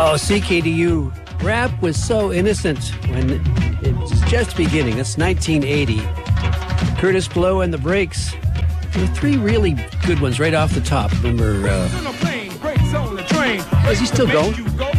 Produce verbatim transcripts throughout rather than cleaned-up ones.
Oh, C K D U. Rap was so innocent when it was just beginning. That's nineteen eighty. Curtis Blow and the Breaks. There were three really good ones right off the top. Remember, uh... is he still going?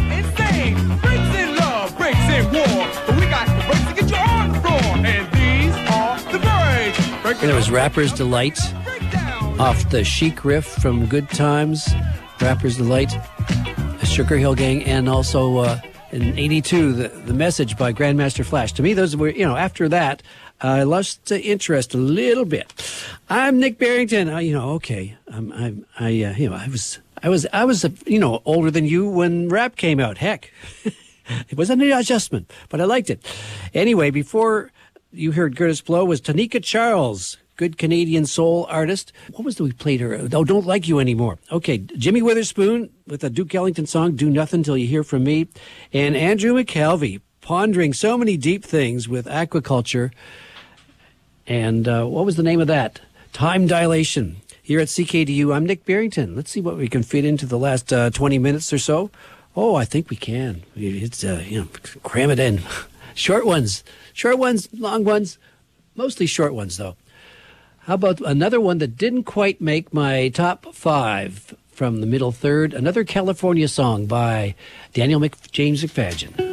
And there was Rapper's Delight off the Chic riff from Good Times. Rapper's Delight, the Sugar Hill Gang, and also uh, in eighty-two, the, the Message by Grandmaster Flash. To me, those were, you know, after that, uh, I lost uh, interest a little bit. I'm Nick Barrington. Uh, you know, okay, um, I, I, uh, you know, I was, I was, I was, uh, you know, older than you when rap came out. Heck, it was an adjustment, but I liked it. Anyway, before you heard Curtis Blow was Tanika Charles, good Canadian soul artist. What was the we played her? Oh, Don't Like You Anymore. Okay, Jimmy Witherspoon with a Duke Ellington song, Do Nothing Till You Hear From Me. And Andrew McKelvey pondering so many deep things with aquaculture. And uh, what was the name of that? Time Dilation. Here at C K D U, I'm Nick Barrington. Let's see what we can fit into the last uh, twenty minutes or so. Oh, I think we can. It's, uh, you know, cram it in. Short ones. Short ones, long ones. Mostly short ones, though. How about another one that didn't quite make my top five from the middle third? Another California song by Daniel Mc- James McFadgen.